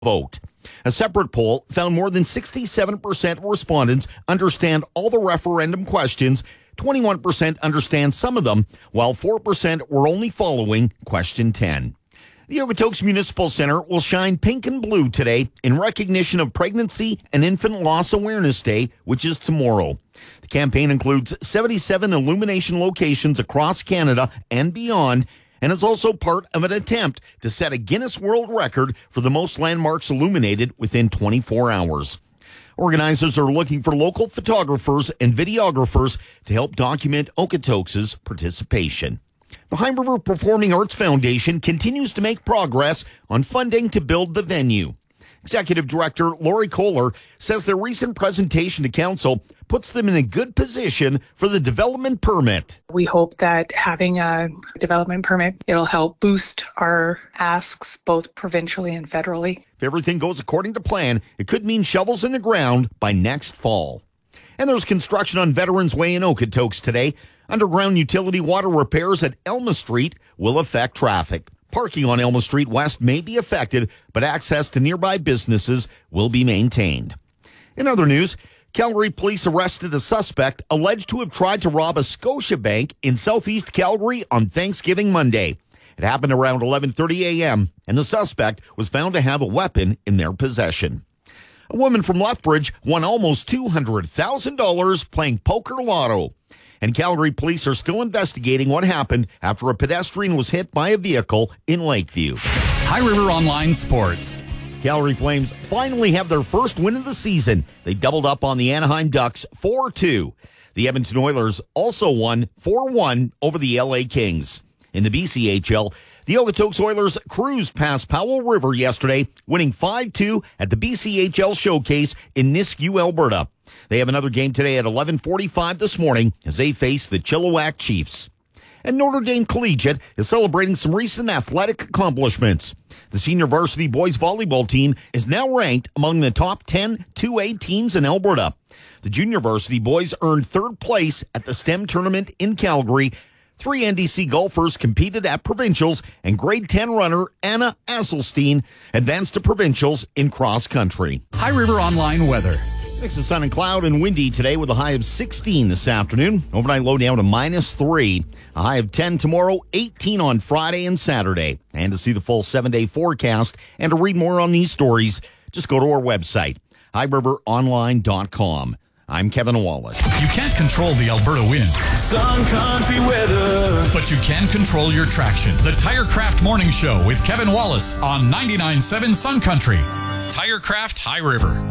vote. A separate poll found more than 67% of respondents understand all the referendum questions. 21% understand some of them, while 4% were only following question 10. The Okotoks Municipal Center will shine pink and blue today in recognition of Pregnancy and Infant Loss Awareness Day, which is tomorrow. The campaign includes 77 illumination locations across Canada and beyond, and is also part of an attempt to set a Guinness World Record for the most landmarks illuminated within 24 hours. Organizers are looking for local photographers and videographers to help document Okotoks' participation. The High River Performing Arts Foundation continues to make progress on funding to build the venue. Executive Director Lori Kohler says their recent presentation to council puts them in a good position for the development permit. We hope that having a development permit, it'll help boost our asks both provincially and federally. If everything goes according to plan, it could mean shovels in the ground by next fall. And there's construction on Veterans Way in Okotoks today. Underground utility water repairs at Elma Street will affect traffic. Parking on Elma Street West may be affected, but access to nearby businesses will be maintained. In other news, Calgary police arrested a suspect alleged to have tried to rob a Scotiabank in southeast Calgary on Thanksgiving Monday. It happened around 11:30 a.m., and the suspect was found to have a weapon in their possession. A woman from Lethbridge won almost $200,000 playing poker lotto. And Calgary police are still investigating what happened after a pedestrian was hit by a vehicle in Lakeview. High River Online Sports. Calgary Flames finally have their first win of the season. They doubled up on the Anaheim Ducks 4-2. The Edmonton Oilers also won 4-1 over the LA Kings. In the BCHL, the Okotoks Oilers cruised past Powell River yesterday, winning 5-2 at the BCHL Showcase in Nisku, Alberta. They have another game today at 11:45 this morning as they face the Chilliwack Chiefs. And Notre Dame Collegiate is celebrating some recent athletic accomplishments. The senior varsity boys volleyball team is now ranked among the top 10 2A teams in Alberta. The junior varsity boys earned third place at the STEM tournament in Calgary. 3 NDC golfers competed at provincials, and grade 10 runner Anna Asselstein advanced to provincials in cross country. High River Online weather. Mix of sun and cloud and windy today with a high of 16 this afternoon. Overnight low down to -3. A high of 10 tomorrow, 18 on Friday and Saturday. And to see the full 7-day forecast and to read more on these stories, just go to our website, highriveronline.com. I'm Kevin Wallace. You can't control the Alberta wind. Sun Country weather. But you can control your traction. The Tirecraft Morning Show with Kevin Wallace on 99.7 Sun Country. Tirecraft High River.